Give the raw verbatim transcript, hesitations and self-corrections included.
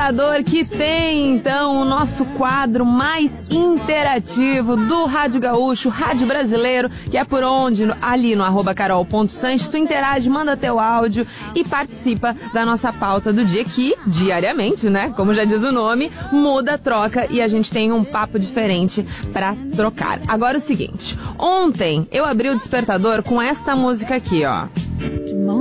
Despertador, que tem, então, o nosso quadro mais interativo do Rádio Gaúcho, Rádio Brasileiro, que é por onde, ali no arroba carol ponto sanches, tu interage, manda teu áudio e participa da nossa pauta do dia, que, diariamente, né, como já diz o nome, muda, troca e a gente tem um papo diferente pra trocar. Agora o seguinte, ontem eu abri o Despertador com esta música aqui, ó.